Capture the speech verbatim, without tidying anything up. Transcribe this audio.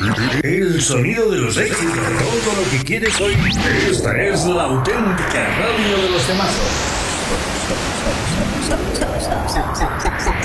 El sonido de los éxitos. Todo lo que quieres hoy. Esta es la auténtica radio de los temazos.